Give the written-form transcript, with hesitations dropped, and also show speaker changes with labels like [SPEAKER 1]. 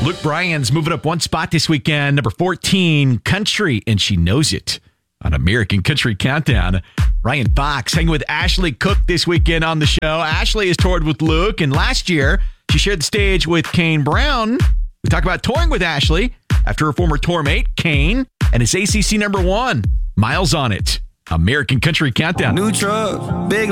[SPEAKER 1] Luke Bryan's moving up one spot this weekend, number 14, Country, and She Knows It on American Country Countdown. Ryan Fox hanging with Ashley Cook this weekend on the show. Ashley has toured with Luke, and last year she shared the stage with Kane Brown. We talk about touring with Ashley after her former tour mate, Kane, and his ACC number 1, Miles on It. American Country Countdown.
[SPEAKER 2] New truck, big